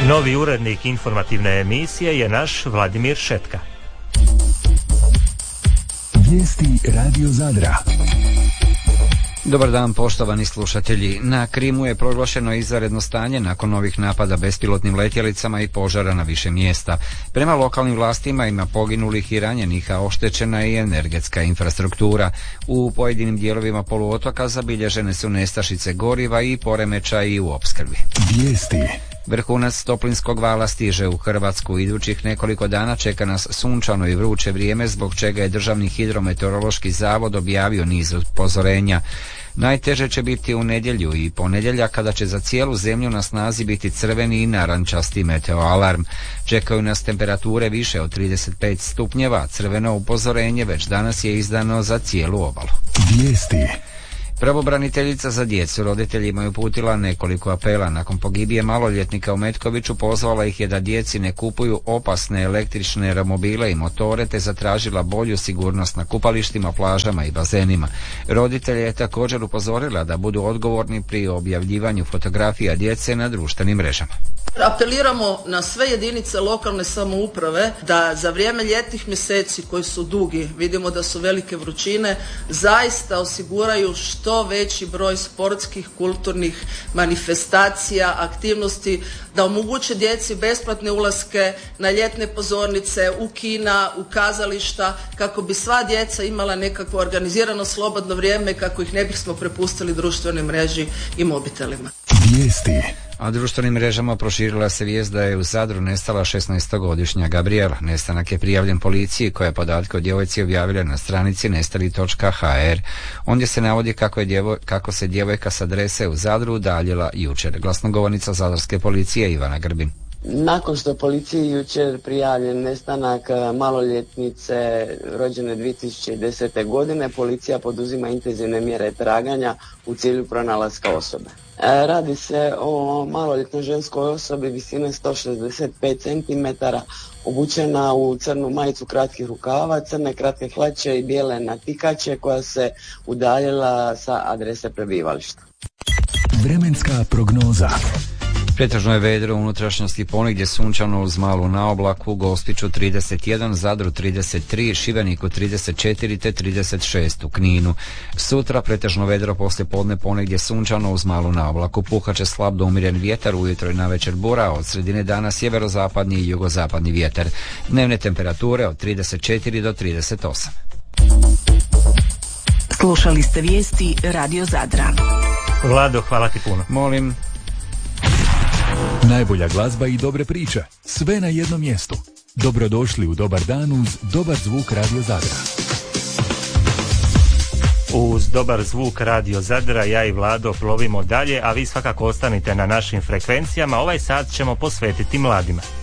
Novi urednik informativne emisije je naš Vladimir Šetka. Vijesti Radio Zadra. Dobar dan, poštovani slušatelji. Na Krimu je proglašeno izvanredno stanje nakon novih napada bespilotnim letjelicama i požara na više mjesta. Prema lokalnim vlastima ima poginulih i ranjenih, a oštećena je i energetska infrastruktura. U pojedinim dijelovima poluotoka zabilježene su nestašice goriva i poremećaji u opskrbi. Vijesti. Vrhunac toplinskog vala stiže u Hrvatsku. Idućih nekoliko dana čeka nas sunčano i vruće vrijeme, zbog čega je Državni hidrometeorološki zavod objavio niz upozorenja. Najteže će biti u nedjelju i ponedjeljak, kada će za cijelu zemlju na snazi biti crveni i narančasti meteoalarm. Čekaju nas temperature više od 35 stupnjeva. Crveno upozorenje već danas je izdano za cijelu obalu. Vijesti. Pravobraniteljica za djecu roditeljima je uputila nekoliko apela. Nakon pogibije maloljetnika u Metkoviću pozvala ih je da djeci ne kupuju opasne električne romobile i motore, te zatražila bolju sigurnost na kupalištima, plažama i bazenima. Roditelje je također upozorila da budu odgovorni pri objavljivanju fotografija djece na društvenim mrežama. Apeliramo na sve jedinice lokalne samouprave da za vrijeme ljetnih mjeseci koji su dugi, vidimo da su velike vrućine, zaista osiguraju što veći broj sportskih, kulturnih manifestacija, aktivnosti, da omoguće djeci besplatne ulaske na ljetne pozornice, u kina, u kazališta, kako bi sva djeca imala nekakvo organizirano slobodno vrijeme, kako ih ne bismo prepustili društvenoj mreži i mobitelima. Vijesti. A društvenim mrežama proširila se vijest da je u Zadru nestala 16-godišnja Gabriela. Nestanak je prijavljen policiji, koja je podatke o djevojci objavila na stranici nestali.hr. Ondje se navodi kako se djevojka s adrese u Zadru udaljila jučer. Glasnogovornica zadarske policije Ivana Grbin. Nakon što policiji jučer prijavljen nestanak maloljetnice rođene 2010. godine, policija poduzima intenzivne mjere traganja u cilju pronalaska osobe. Radi se o maloljetnoj ženskoj osobi visine 165 cm, obučena u crnu majicu kratkih rukava, crne kratke hlače i bijele natikače, koja se udaljila sa adrese prebivališta. Vremenska prognoza. Pretežno je vedro, u unutrašnjosti ponegdje sunčano uz malu naoblaku, Gospiću 31, Zadru 33, Šibeniku 34 te 36 u Kninu. Sutra pretežno vedro, poslije podne ponegdje sunčano uz malu naoblaku, puhat će slab do umiren vjetar, ujutro i navečer bura, od sredine dana sjeverozapadni i jugozapadni vjetar. Dnevne temperature od 34 do 38. Slušali ste vijesti Radio Zadra. Vlado, hvala ti puno. Molim. Najbolja glazba i dobre priče. Sve na jednom mjestu. Dobrodošli u dobar dan uz dobar zvuk Radio Zadra. Uz dobar zvuk Radio Zadra ja i Vlado plovimo dalje, a vi svakako ostanite na našim frekvencijama. Ovaj sat ćemo posvetiti mladima.